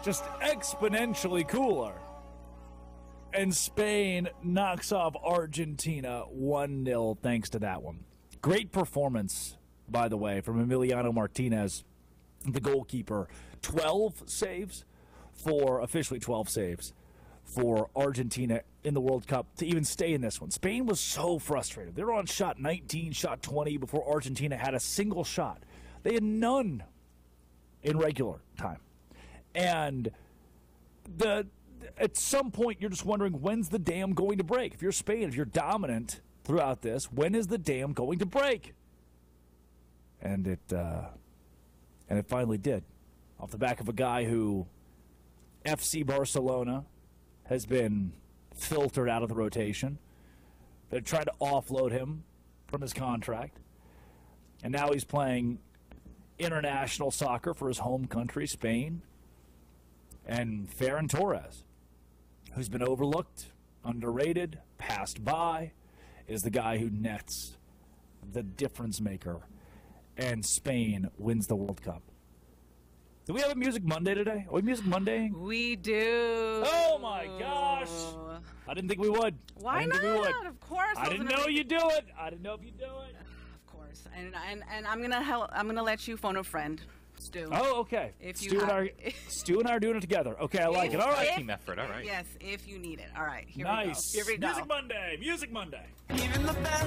just exponentially cooler. And Spain knocks off Argentina 1-0 thanks to that one. Great performance, by the way, from Emiliano Martinez, the goalkeeper. 12 saves officially 12 saves for Argentina in the World Cup to even stay in this one. Spain was so frustrated. They were on shot 19, shot 20 before Argentina had a single shot. They had none in regular time. And at some point, you're just wondering, when's the dam going to break? If you're Spain, if you're dominant throughout this, when is the dam going to break? And it finally did. Off the back of a guy who FC Barcelona has been filtered out of the rotation. They're trying to offload him from his contract. And now he's playing international soccer for his home country, Spain. And Ferran Torres, who's been overlooked, underrated, passed by, is the guy who nets the difference maker. And Spain wins the World Cup. Do we have a Music Monday today? Are we Music Monday? We do. Oh, my gosh. I didn't think we would. Why not? Of course. I didn't know you'd do it. I didn't know if you'd do it. Of course. And I'm gonna let you phone a friend, Stu. Oh, okay. Stu and I are doing it together. Okay, I like it. All right. Team effort. All right. Yes, if you need it. All right. Here nice. we go. Here we go. Music Monday. Music Monday. Even the best